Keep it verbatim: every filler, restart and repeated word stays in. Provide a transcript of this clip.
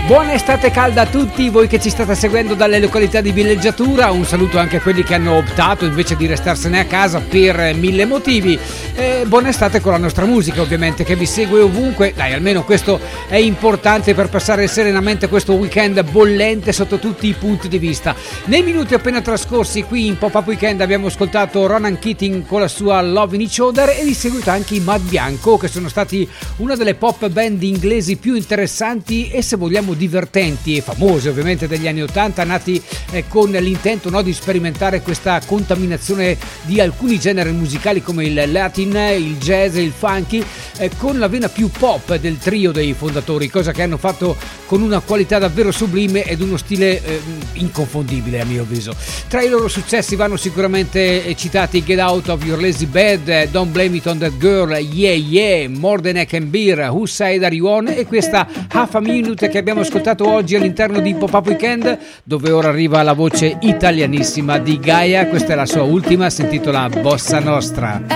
Buona estate calda a tutti voi che ci state seguendo dalle località di villeggiatura, un saluto anche a quelli che hanno optato invece di restarsene a casa per mille motivi. Eh, buona estate con la nostra musica ovviamente che vi segue ovunque, dai almeno questo è importante per passare serenamente questo weekend bollente sotto tutti i punti di vista. Nei minuti appena trascorsi qui in Pop-Up Weekend abbiamo ascoltato Ronan Keating con la sua Love in Each Other e di seguito anche i Mad Bianco, che sono stati una delle pop band inglesi più interessanti e se vogliamo divertenti e famose ovviamente degli anni ottanta, nati eh, con l'intento no, di sperimentare questa contaminazione di alcuni generi musicali come il latin, il jazz e il funky eh, con la vena più pop del trio dei fondatori, cosa che hanno fatto con una qualità davvero sublime ed uno stile eh, inconfondibile a mio avviso. Tra i loro successi vanno sicuramente eh, citati Get Out of Your Lazy Bed, eh, Don't Blame It on That Girl, Yeah Yeah, More Than I Can Bear, Who Side Are You On e questa Half a Minute che abbiamo ascoltato oggi all'interno di Pop-Up Weekend, dove ora arriva la voce italianissima di Gaia. Questa è la sua ultima, si intitola Bossa Nostra.